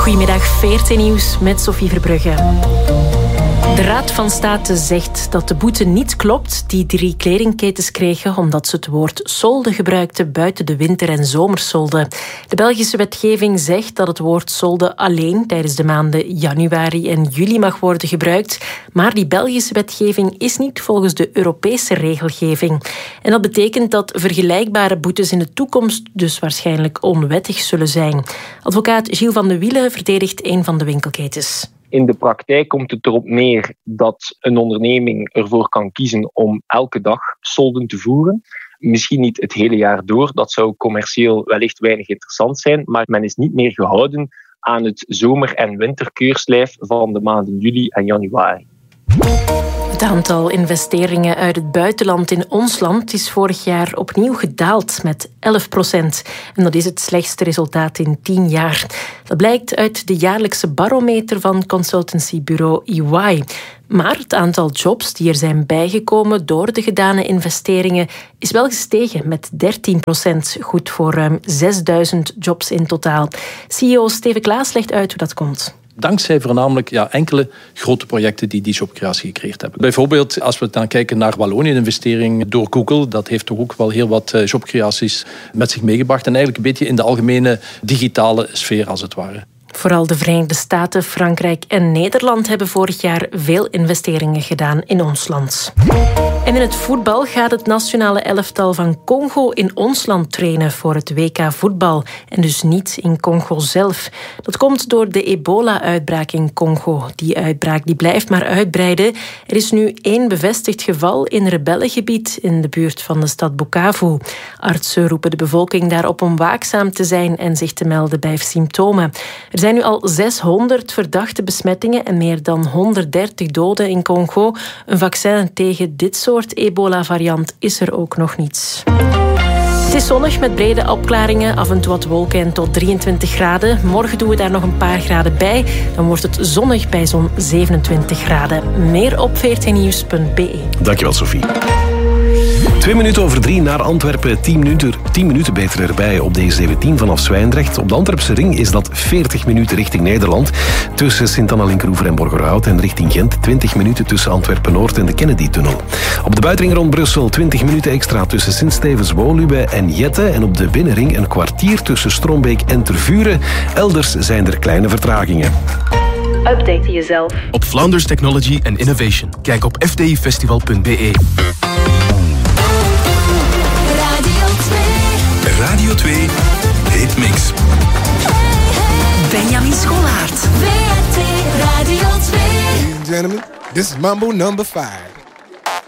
Goedemiddag, VRT Nieuws met Sophie Verbrugge. De Raad van State zegt dat de boete niet klopt die 3 kledingketens kregen omdat ze het woord solde gebruikten buiten de winter- en zomersolde. De Belgische wetgeving zegt dat het woord solde alleen tijdens de maanden januari en juli mag worden gebruikt, maar die Belgische wetgeving is niet volgens de Europese regelgeving. En dat betekent dat vergelijkbare boetes in de toekomst dus waarschijnlijk onwettig zullen zijn. Advocaat Gilles van de Wiele verdedigt een van de winkelketens. In de praktijk komt het erop neer dat een onderneming ervoor kan kiezen om elke dag solden te voeren. Misschien niet het hele jaar door, dat zou commercieel wellicht weinig interessant zijn, maar men is niet meer gehouden aan het zomer- en winterkeurslijf van de maanden juli en januari. Het aantal investeringen uit het buitenland in ons land is vorig jaar opnieuw gedaald met 11%. En dat is het slechtste resultaat in 10 jaar. Dat blijkt uit de jaarlijkse barometer van consultancybureau EY. Maar het aantal jobs die er zijn bijgekomen door de gedane investeringen is wel gestegen met 13%, goed voor ruim 6000 jobs in totaal. CEO Steven Klaas legt uit hoe dat komt. Dankzij voornamelijk enkele grote projecten die jobcreatie gecreëerd hebben. Bijvoorbeeld, als we dan kijken naar Wallonië, een investering door Google, dat heeft toch ook wel heel wat jobcreaties met zich meegebracht. En eigenlijk een beetje in de algemene digitale sfeer, als het ware. Vooral de Verenigde Staten, Frankrijk en Nederland hebben vorig jaar veel investeringen gedaan in ons land. En in het voetbal gaat het nationale elftal van Congo in ons land trainen voor het WK voetbal. En dus niet in Congo zelf. Dat komt door de ebola-uitbraak in Congo. Die uitbraak die blijft maar uitbreiden. Er is nu 1 bevestigd geval in rebellengebied in de buurt van de stad Bukavu. Artsen roepen de bevolking daarop om waakzaam te zijn en zich te melden bij symptomen. Er zijn nu al 600 verdachte besmettingen en meer dan 130 doden in Congo. Een vaccin tegen dit soort ebola-variant is er ook nog niet. Het is zonnig met brede opklaringen, af en toe wat wolken en tot 23 graden. Morgen doen we daar nog een paar graden bij. Dan wordt het zonnig bij zo'n 27 graden. Meer op vrtnieuws.be. Dankjewel, Sophie. 2:03 naar Antwerpen, 10 minuten beter erbij op de E17 vanaf Zwijndrecht. Op de Antwerpse ring is dat 40 minuten richting Nederland. Tussen Sint-Anna-Linkeroever en Borgerhout en richting Gent 20 minuten tussen Antwerpen-Noord en de Kennedy-tunnel. Op de buitenring rond Brussel 20 minuten extra tussen Sint-Stevens-Woluwe en Jette. En op de binnenring een kwartier tussen Strombeek en Tervuren. Elders zijn er kleine vertragingen. Update jezelf op Flanders Technology and Innovation. Kijk op fdifestival.be. Radio 2 Hitmix. Benjamin Scholaert. VRT Radio 2. Ladies and gentlemen, this is Mambo number 5.